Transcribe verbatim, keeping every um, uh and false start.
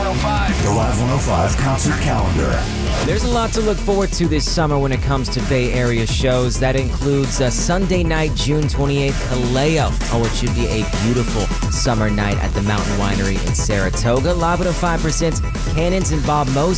oh five. The Live one oh five concert calendar. There's a lot to look forward to this summer when it comes to Bay Area shows. That includes uh, Sunday night, June twenty-eighth, Kaleo. Oh, it should be a beautiful summer night at the Mountain Winery in Saratoga. Live one oh five presents Cannons and Bob Moses.